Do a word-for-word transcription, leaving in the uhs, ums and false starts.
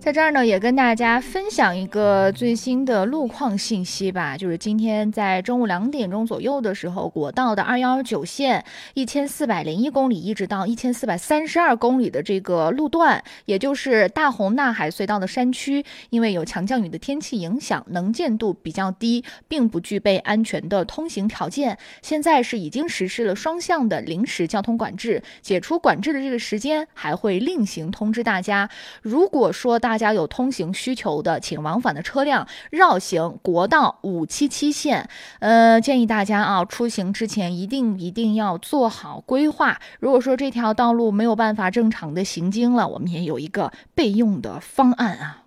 在这儿呢，也跟大家分享一个最新的路况信息吧。就是今天在中午两点钟左右的时候，国道的二幺九线一千四百零一公里一直到一千四百三十二公里的这个路段，也就是大红纳海隧道的山区，因为有强降雨的天气影响，能见度比较低，并不具备安全的通行条件。现在是已经实施了双向的临时交通管制，解除管制的这个时间还会另行通知大家。如果说大家有通行需求的，请往返的车辆绕行国道五七七线。呃，建议大家啊，出行之前一定一定要做好规划。如果说这条道路没有办法正常的行经了，我们也有一个备用的方案啊。